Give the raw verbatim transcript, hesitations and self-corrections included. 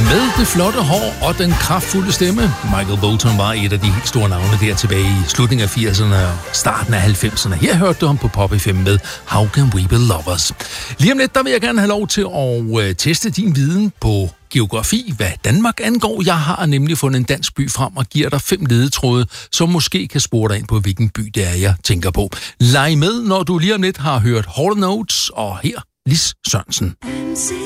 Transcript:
Med det flotte hår og den kraftfulde stemme. Michael Bolton var et af de helt store navne der tilbage i slutningen af firserne og starten af halvfemserne. Her hørte du ham på Pop F M med How Can We Be Lovers. Lige om lidt, der vil jeg gerne have lov til at øh, teste din viden på geografi, hvad Danmark angår. Jeg har nemlig fundet en dansk by frem og giver dig fem ledetråde, som måske kan spore dig ind på, hvilken by det er, jeg tænker på. Leg med, når du lige om lidt har hørt Hall and Oates, og her Lis Sørensen.